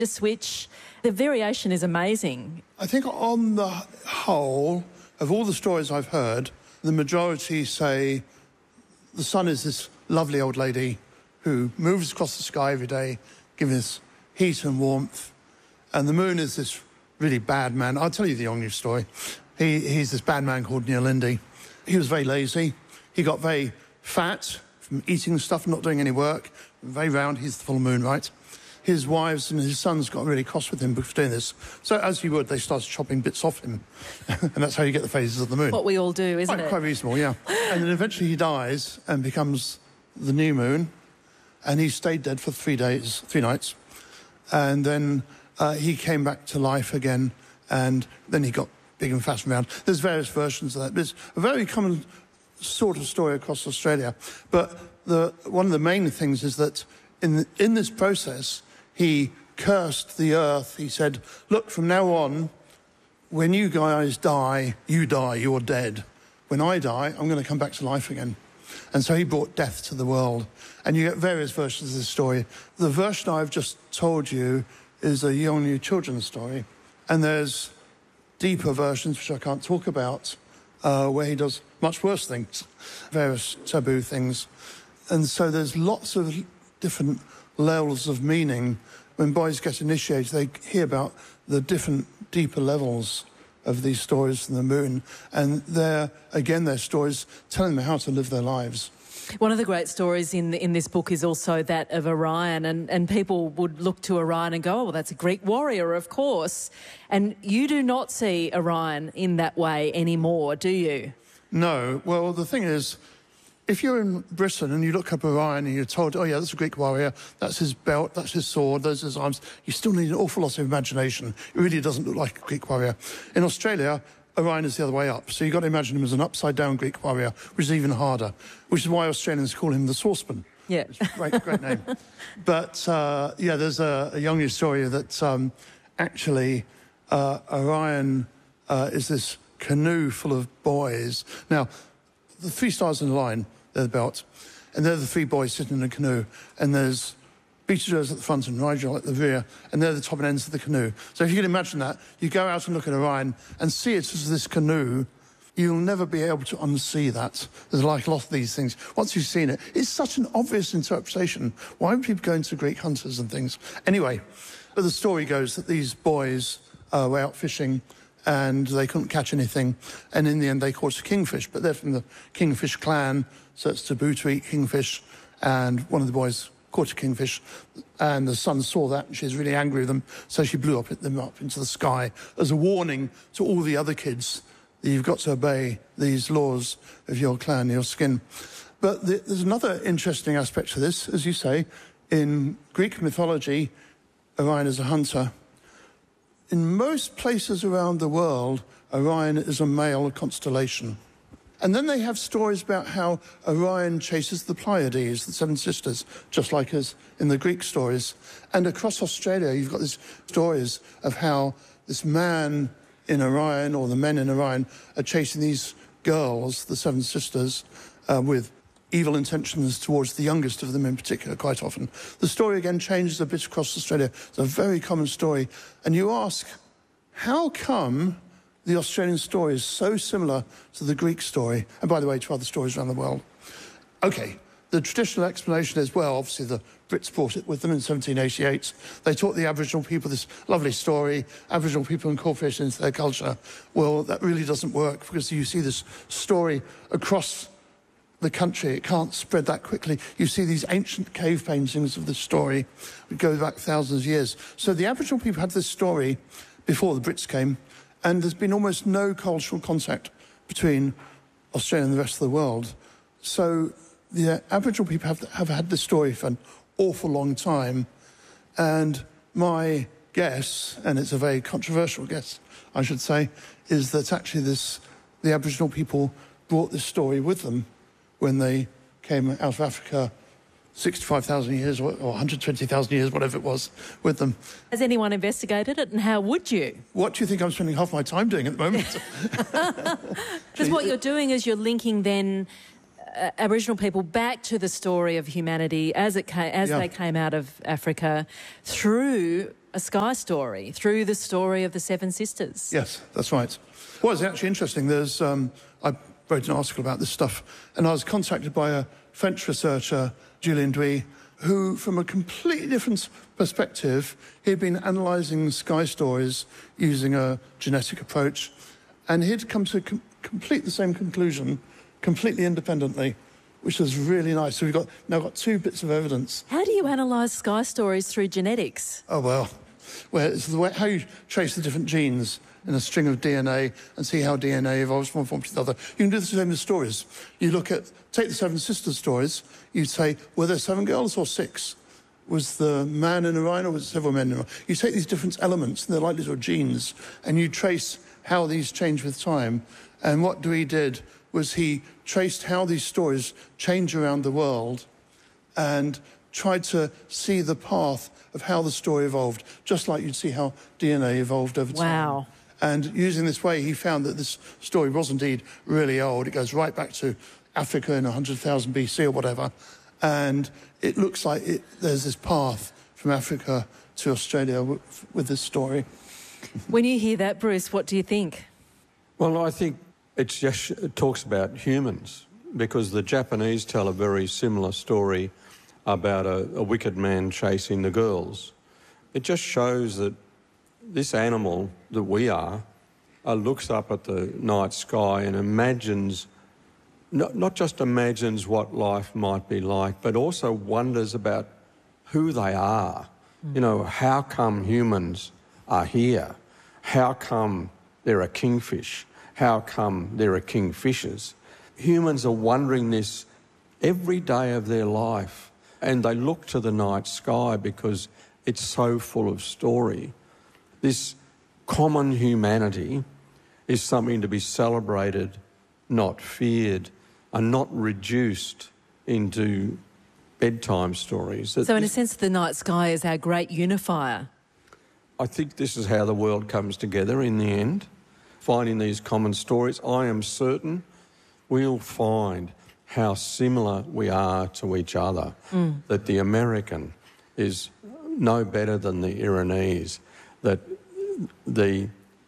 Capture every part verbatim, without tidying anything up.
to switch. The variation is amazing. I think on the whole, of all the stories I've heard, the majority say the sun is this lovely old lady who moves across the sky every day, giving us heat and warmth. And the moon is this really bad man. I'll tell you the Yolngu story. He, he's this bad man called Nyalindi. He was very lazy. He got very fat from eating stuff and not doing any work. Very round. He's the full moon, right? His wives and his sons got really cross with him for doing this. So, as you would, they started chopping bits off him. And that's how you get the phases of the moon. What we all do, isn't quite, it? Quite reasonable, yeah. And then eventually he dies and becomes the new moon. And he stayed dead for three days, three nights. And then uh, he came back to life again. And then he got big and fat and round. There's various versions of that. It's a very common sort of story across Australia. But the, one of the main things is that in, the, in this process, he cursed the earth. He said, look, from now on, when you guys die, you die, you're dead. When I die, I'm going to come back to life again. And so he brought death to the world. And you get various versions of this story. The version I've just told you is a Yolngu children's story. And there's deeper versions, which I can't talk about, uh, where he does much worse things, various taboo things. And so there's lots of different levels of meaning. When boys get initiated, they hear about the different deeper levels of these stories from the moon. And they're, again, they're stories telling them how to live their lives. One of the great stories in in this book is also that of Orion, and, and people would look to Orion and go, oh, well, that's a Greek warrior, of course. And you do not see Orion in that way anymore, do you? No. Well, the thing is, if you're in Britain and you look up Orion and you're told, oh, yeah, that's a Greek warrior, that's his belt, that's his sword, those are his arms, you still need an awful lot of imagination. It really doesn't look like a Greek warrior. In Australia, Orion is the other way up. So you've got to imagine him as an upside-down Greek warrior, which is even harder, which is why Australians call him the Saucepan. Yeah. Great, great name. But, uh, yeah, there's a, a Yolngu story that um, actually uh, Orion uh, is this canoe full of boys. Now, the three stars in the line, they're the belt, and they're the three boys sitting in a canoe, and there's Betelgeuse at the front and Rigel at the rear, and they're the top and ends of the canoe. So if you can imagine that, you go out and look at Orion and see it as this canoe, you'll never be able to unsee that. There's like a lot of these things. Once you've seen it, it's such an obvious interpretation. Why would people go into Greek hunters and things? Anyway, but the story goes that these boys uh, were out fishing and they couldn't catch anything, and in the end they caught a kingfish, but they're from the kingfish clan, so it's taboo to eat kingfish, and one of the boys caught a kingfish, and the son saw that, and she was really angry with them, so she blew up at them up into the sky as a warning to all the other kids that you've got to obey these laws of your clan, your skin. But the, there's another interesting aspect to this, as you say. In Greek mythology, Orion is a hunter. In most places around the world, Orion is a male constellation. And then they have stories about how Orion chases the Pleiades, the Seven Sisters, just like as in the Greek stories. And across Australia, you've got these stories of how this man in Orion, or the men in Orion, are chasing these girls, the Seven Sisters, uh, with evil intentions towards the youngest of them in particular, quite often. The story, again, changes a bit across Australia. It's a very common story. And you ask, how come the Australian story is so similar to the Greek story, and by the way, to other stories around the world? Okay, the traditional explanation is, well, obviously the Brits brought it with them in seventeen eighty-eight. They taught the Aboriginal people this lovely story. Aboriginal people incorporated it into their culture. Well, that really doesn't work, because you see this story across the country. It can't spread that quickly. You see these ancient cave paintings of this story. It goes back thousands of years. So the Aboriginal people had this story before the Brits came, and there's been almost no cultural contact between Australia and the rest of the world. So the Aboriginal people have, have had this story for an awful long time. And my guess, and it's a very controversial guess, I should say, is that actually this, the Aboriginal people brought this story with them when they came out of Africa sixty-five thousand years or one hundred twenty thousand years, whatever it was, with them. Has anyone investigated it, and how would you? What do you think I'm spending half my time doing at the moment? Because what you're doing is you're linking then uh, Aboriginal people back to the story of humanity as it came, as yeah. they came out of Africa through a sky story, through the story of the Seven Sisters. Yes, that's right. Well, it's actually interesting. There's, um, I wrote an article about this stuff, and I was contacted by a French researcher, Julien Duy, who, from a completely different perspective, he'd been analysing sky stories using a genetic approach, and he'd come to com- complete the same conclusion, completely independently, which was really nice. So we've got now got two bits of evidence. How do you analyse sky stories through genetics? Oh, well, well it's the way, how you trace the different genes in a string of D N A and see how D N A evolves from one form to the other. You can do the same with stories. You look at, take the Seven Sisters stories, you say, were there seven girls or six? Was the man in Orion or was it several men in Orion? You take these different elements, and they're like little genes, and you trace how these change with time. And what Dewey did was he traced how these stories change around the world and tried to see the path of how the story evolved, just like you'd see how D N A evolved over time. Wow. And using this way, he found that this story was indeed really old. It goes right back to Africa in one hundred thousand B C or whatever. And it looks like it, there's this path from Africa to Australia w- with this story. When you hear that, Bruce, what do you think? Well, I think it's just, it talks about humans, because the Japanese tell a very similar story about a, a wicked man chasing the girls. It just shows that this animal that we are uh, looks up at the night sky and imagines, not, not just imagines what life might be like, but also wonders about who they are. Mm. You know, how come humans are here? How come there are kingfish? How come there are kingfishers? Humans are wondering this every day of their life, and they look to the night sky because it's so full of story. This common humanity is something to be celebrated, not feared, and not reduced into bedtime stories. So in a sense, the night sky is our great unifier. I think this is how the world comes together in the end, finding these common stories. I am certain we'll find how similar we are to each other, mm. that the American is no better than the Iranese, that the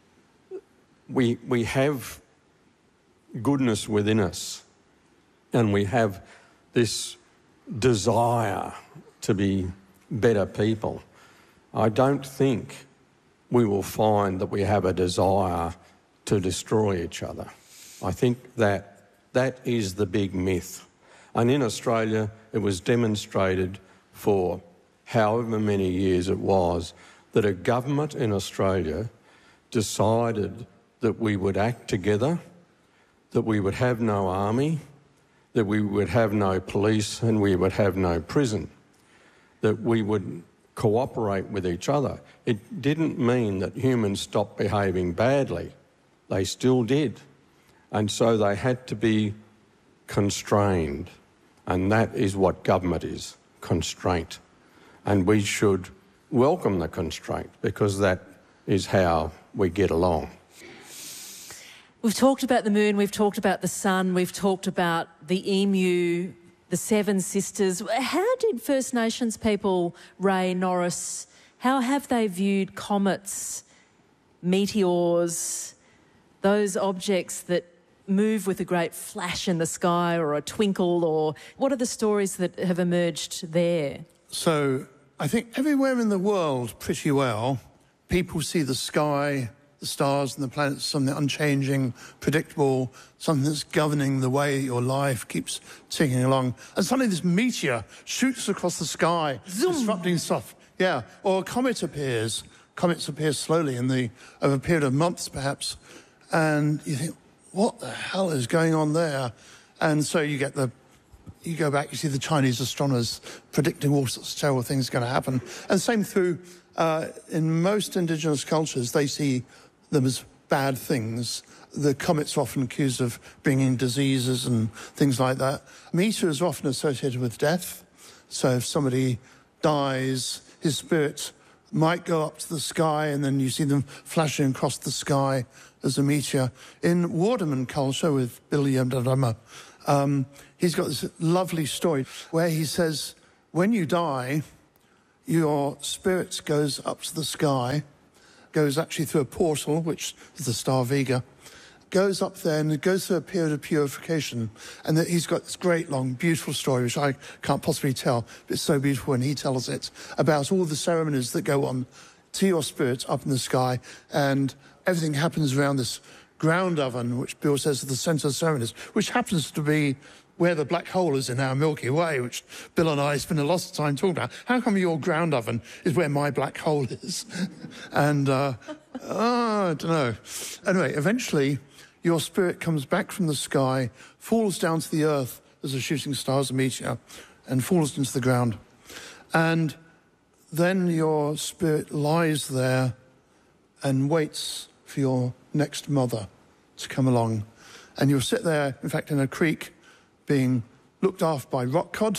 we we have goodness within us, and we have this desire to be better people. I don't think we will find that we have a desire to destroy each other. I think that that is the big myth. And in Australia, it was demonstrated for however many years it was that a government in Australia decided that we would act together, that we would have no army, that we would have no police and we would have no prison, that we would cooperate with each other. It didn't mean that humans stopped behaving badly. They still did. And so they had to be constrained. And that is what government is, constraint. And we should welcome the constraint because that is how we get along. We've talked about the moon, we've talked about the sun, we've talked about the emu, the Seven Sisters. How did First Nations people, Ray, Norris, how have they viewed comets, meteors, those objects that move with a great flash in the sky or a twinkle, or what are the stories that have emerged there? So I think everywhere in the world, pretty well, people see the sky, the stars and the planets, something unchanging, predictable, something that's governing the way your life keeps ticking along. And suddenly this meteor shoots across the sky, Zoom. disrupting stuff. Yeah, or a comet appears. Comets appear slowly in the over a period of months, perhaps. And you think, what the hell is going on there? And so you get the, you go back, you see the Chinese astronomers predicting all sorts of terrible things are going to happen. And same through, uh, in most indigenous cultures, they see them as bad things. The comets are often accused of bringing diseases and things like that. Meteors are often associated with death. So if somebody dies, his spirit might go up to the sky and then you see them flashing across the sky as a meteor. In Wardaman culture with Billy Yamdadama, um, he's got this lovely story where he says, when you die, your spirit goes up to the sky, goes actually through a portal, which is the Star Vega, goes up there and goes through a period of purification. And that he's got this great, long, beautiful story, which I can't possibly tell, but it's so beautiful when he tells it, about all the ceremonies that go on to your spirit up in the sky. And everything happens around this ground oven, which Bill says is the centre of ceremonies, which happens to be where the black hole is in our Milky Way, which Bill and I spend a lot of time talking about. How come your ground oven is where my black hole is? and, uh, oh, I don't know. Anyway, eventually, your spirit comes back from the sky, falls down to the earth as a shooting star, as a meteor, and falls into the ground. And then your spirit lies there and waits for your next mother to come along. And you'll sit there, in fact, in a creek, being looked after by rock cod.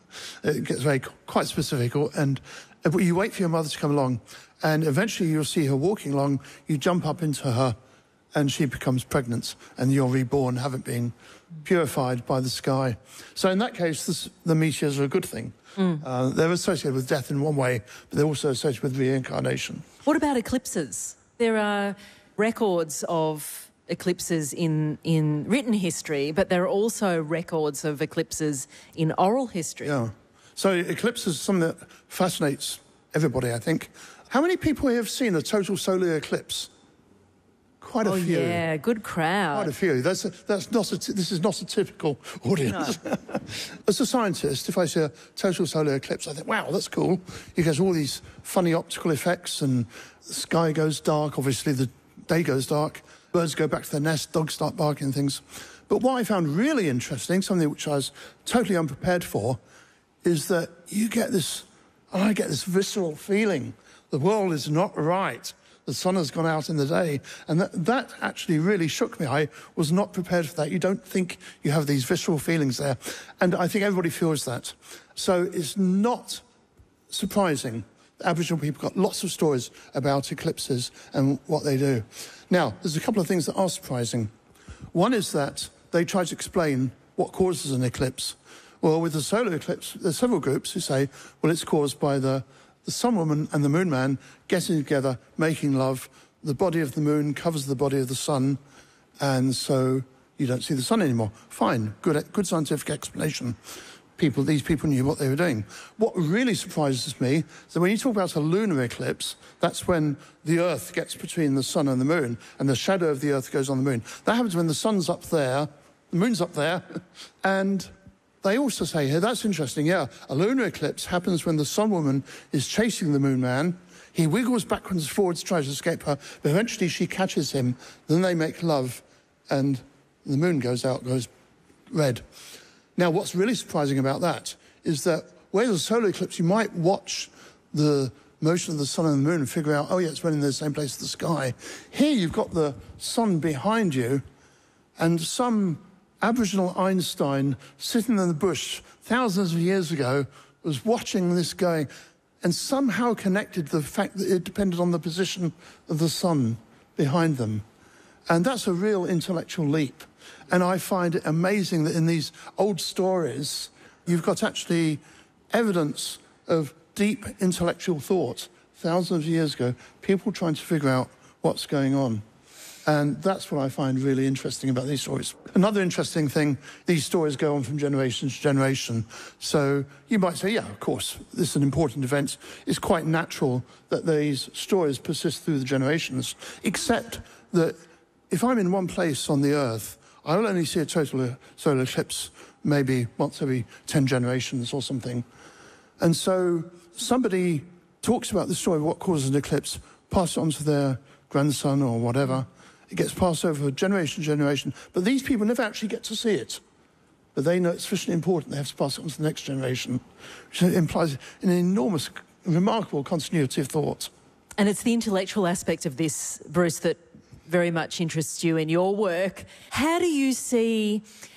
It gets very quite specific. And you wait for your mother to come along, and eventually you'll see her walking along. You jump up into her, and she becomes pregnant, and you're reborn, haven't been purified by the sky. So in that case, this, the meteors are a good thing. Mm. Uh, they're associated with death in one way, but they're also associated with reincarnation. What about eclipses? There are records of eclipses in, in written history, but there are also records of eclipses in oral history. Yeah. So eclipses is something that fascinates everybody, I think. How many people here have seen a total solar eclipse? Quite a oh, few. Yeah, good crowd. Quite a few. That's a, that's not a t- this is not a typical audience. No. As a scientist, if I see a total solar eclipse, I think, wow, that's cool. You get all these funny optical effects, and the sky goes dark. Obviously, the day goes dark. Birds go back to their nest. Dogs start barking and things. But what I found really interesting, something which I was totally unprepared for, is that you get this, and I get this visceral feeling, the world is not right. The sun has gone out in the day. And that, that actually really shook me. I was not prepared for that. You don't think you have these visceral feelings there. And I think everybody feels that. So it's not surprising. Aboriginal people got lots of stories about eclipses and what they do. Now, there's a couple of things that are surprising. One is that they try to explain what causes an eclipse. Well, with the solar eclipse, there's several groups who say, well, it's caused by the The sun woman and the moon man getting together, making love. The body of the moon covers the body of the sun, and so you don't see the sun anymore. Fine, good, good scientific explanation. People, these people knew what they were doing. What really surprises me is that when you talk about a lunar eclipse, that's when the Earth gets between the sun and the moon, and the shadow of the Earth goes on the moon. That happens when the sun's up there, the moon's up there, and they also say here, that's interesting, yeah, a lunar eclipse happens when the sun woman is chasing the moon man. He wiggles backwards and forwards, tries to escape her, but eventually she catches him. Then they make love, and the moon goes out, goes red. Now, what's really surprising about that is that where there's a solar eclipse, you might watch the motion of the sun and the moon and figure out, oh, yeah, it's running in the same place as the sky. Here you've got the sun behind you, and some Aboriginal Einstein sitting in the bush thousands of years ago was watching this going and somehow connected the fact that it depended on the position of the sun behind them. And that's a real intellectual leap. And I find it amazing that in these old stories, you've got actually evidence of deep intellectual thought thousands of years ago, people trying to figure out what's going on. And that's what I find really interesting about these stories. Another interesting thing, these stories go on from generation to generation. So you might say, yeah, of course, this is an important event. It's quite natural that these stories persist through the generations, except that if I'm in one place on the Earth, I will only see a total solar eclipse maybe once every ten generations or something. And so somebody talks about the story of what causes an eclipse, pass it on to their grandson or whatever. It gets passed over generation to generation. But these people never actually get to see it. But they know it's sufficiently important they have to pass it on to the next generation, which implies an enormous, remarkable continuity of thought. And it's the intellectual aspect of this, Bruce, that very much interests you in your work. How do you see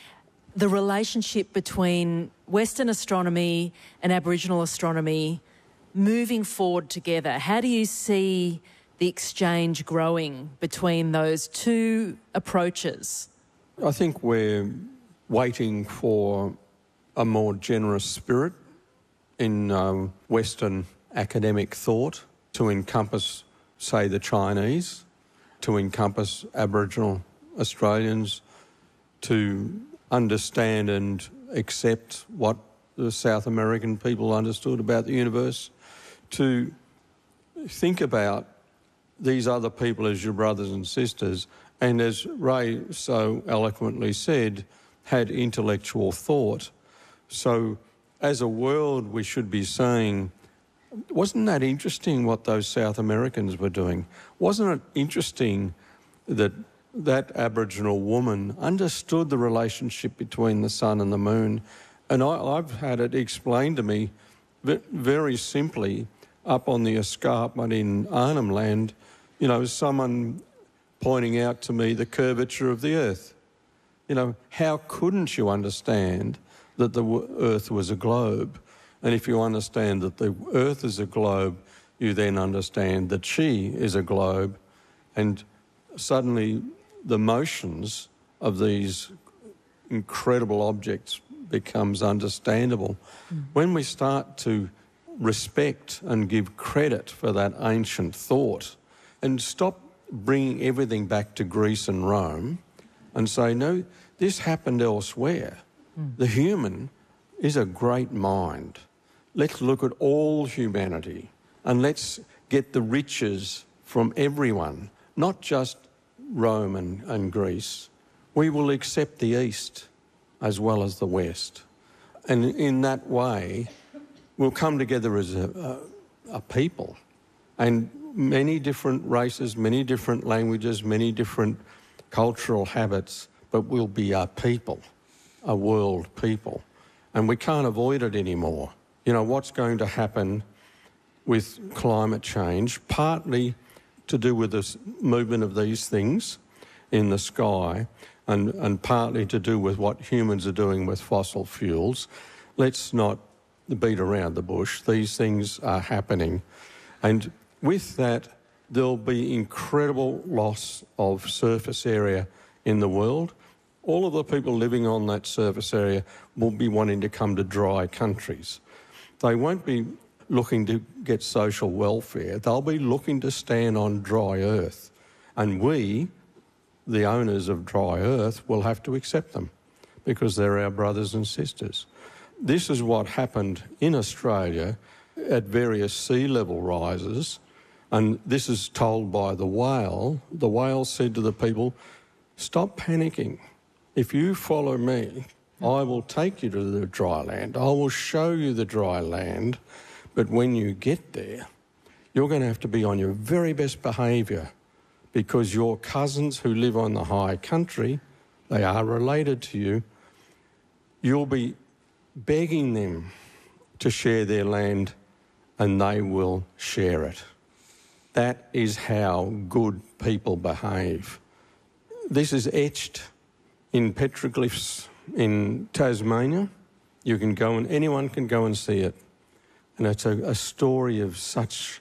the relationship between Western astronomy and Aboriginal astronomy moving forward together? How do you see the exchange growing between those two approaches? I think we're waiting for a more generous spirit in um, Western academic thought to encompass, say, the Chinese, to encompass Aboriginal Australians, to understand and accept what the South American people understood about the universe, to think about these other people as your brothers and sisters, and as Ray so eloquently said, had intellectual thought. So as a world, we should be saying, wasn't that interesting what those South Americans were doing? Wasn't it interesting that that Aboriginal woman understood the relationship between the sun and the moon? And I, I've had it explained to me very simply up on the escarpment in Arnhem Land, you know, someone pointing out to me the curvature of the earth. You know, how couldn't you understand that the earth was a globe? And if you understand that the earth is a globe, you then understand that she is a globe. And suddenly the motions of these incredible objects becomes understandable. Mm. When we start to respect and give credit for that ancient thought and stop bringing everything back to Greece and Rome and say, no, this happened elsewhere. Mm. The human is a great mind. Let's look at all humanity and let's get the riches from everyone, not just Rome and, and Greece. We will accept the East as well as the West. And in that way, we'll come together as a, a, a people. And many different races, many different languages, many different cultural habits, but we'll be a people, a world people. And we can't avoid it anymore. You know, what's going to happen with climate change, partly to do with this movement of these things in the sky and, and partly to do with what humans are doing with fossil fuels. Let's not beat around the bush. These things are happening. And with that, there'll be incredible loss of surface area in the world. All of the people living on that surface area will be wanting to come to dry countries. They won't be looking to get social welfare. They'll be looking to stand on dry earth. And we, the owners of dry earth, will have to accept them because they're our brothers and sisters. This is what happened in Australia at various sea level rises, and this is told by the whale. The whale said to the people, stop panicking. If you follow me, I will take you to the dry land. I will show you the dry land, but when you get there, you're going to have to be on your very best behaviour because your cousins who live on the high country, they are related to you, you'll be begging them to share their land and they will share it. That is how good people behave. This is etched in petroglyphs in Tasmania. You can go and anyone can go and see it. And it's a, a story of such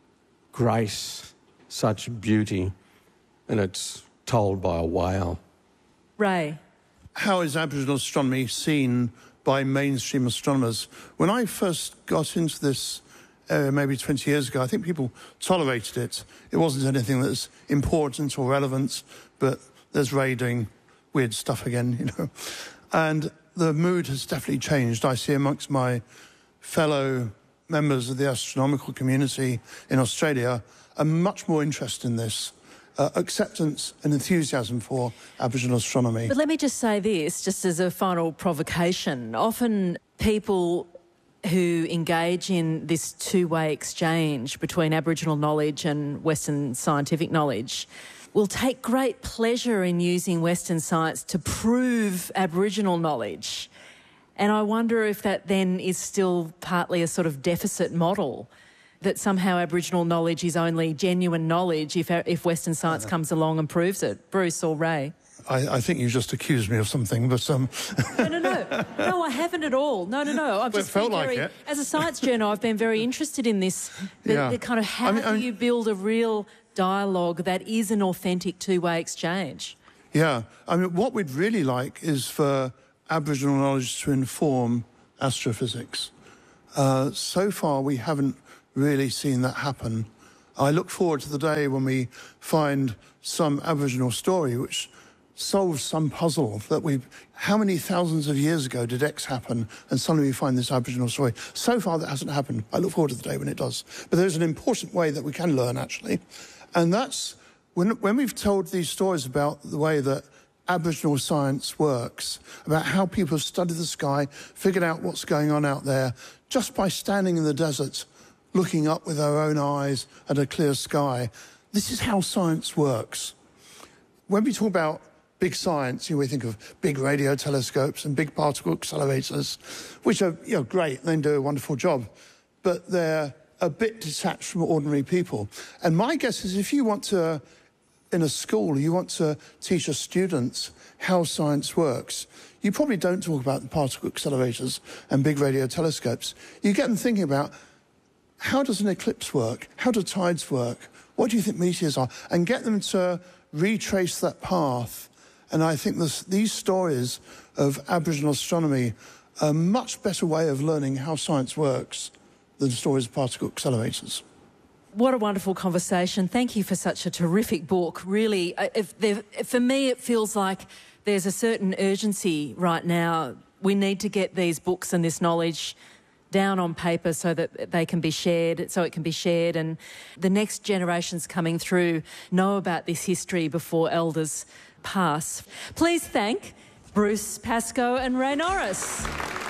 grace, such beauty, and it's told by a whale. Ray. How is Aboriginal astronomy seen by mainstream astronomers? When I first got into this area maybe twenty years ago, I think people tolerated it. It wasn't anything that's important or relevant, but there's Ray doing weird stuff again, you know. And the mood has definitely changed. I see amongst my fellow members of the astronomical community in Australia a much more interest in this, uh, acceptance and enthusiasm for Aboriginal astronomy. But let me just say this, just as a final provocation. Often people who engage in this two-way exchange between Aboriginal knowledge and Western scientific knowledge will take great pleasure in using Western science to prove Aboriginal knowledge. And I wonder if that then is still partly a sort of deficit model, that somehow Aboriginal knowledge is only genuine knowledge if, if Western science uh, comes along and proves it. Bruce or Ray? I, I think you just accused me of something, but... Um... no, no, no. No, I haven't at all. No, no, no. I've well, just it felt been very, like it. As a science journal, I've been very interested in this, the, yeah. the kind of how I mean, do I mean, you build a real dialogue that is an authentic two-way exchange? Yeah. I mean, what we'd really like is for Aboriginal knowledge to inform astrophysics. Uh, so far, we haven't really seen that happen. I look forward to the day when we find some Aboriginal story which solves some puzzle that we how many thousands of years ago did X happen, and suddenly we find this Aboriginal story. So far that hasn't happened. I look forward to the day when it does. But there's an important way that we can learn, actually, and that's when, when we've told these stories about the way that Aboriginal science works, about how people have studied the sky, figured out what's going on out there, just by standing in the desert, looking up with our own eyes at a clear sky. This is how science works. When we talk about big science, you know, we think of big radio telescopes and big particle accelerators, which are, you know, great, they do a wonderful job, but they're a bit detached from ordinary people. And my guess is if you want to, in a school, you want to teach your students how science works, you probably don't talk about the particle accelerators and big radio telescopes. You get them thinking about, how does an eclipse work? How do tides work? What do you think meteors are? And get them to retrace that path. And I think this, these stories of Aboriginal astronomy are a much better way of learning how science works than stories of particle accelerators. What a wonderful conversation. Thank you for such a terrific book. Really, if there, for me, it feels like there's a certain urgency right now. We need to get these books and this knowledge down on paper so that they can be shared, so it can be shared, and the next generations coming through know about this history before elders pass. Please thank Bruce Pascoe and Ray Norris.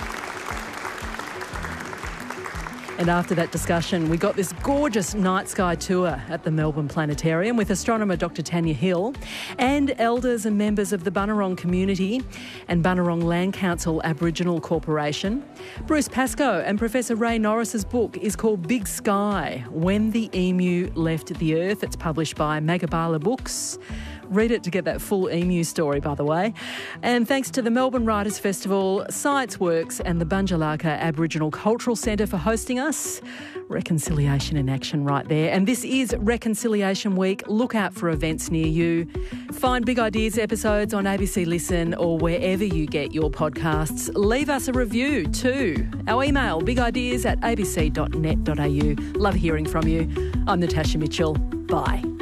And after that discussion, we got this gorgeous night sky tour at the Melbourne Planetarium with astronomer Doctor Tanya Hill and elders and members of the Bunurong community and Bunurong Land Council Aboriginal Corporation. Bruce Pascoe and Professor Ray Norris's book is called Big Sky, When the Emu Left the Earth. It's published by Magabala Books. Read it to get that full emu story, by the way. And thanks to the Melbourne Writers' Festival, Science Works and the Bunjalaka Aboriginal Cultural Centre for hosting us. Reconciliation in action right there. And this is Reconciliation Week. Look out for events near you. Find Big Ideas episodes on A B C Listen or wherever you get your podcasts. Leave us a review too. Our email, bigideas at a b c dot net dot a u. Love hearing from you. I'm Natasha Mitchell. Bye.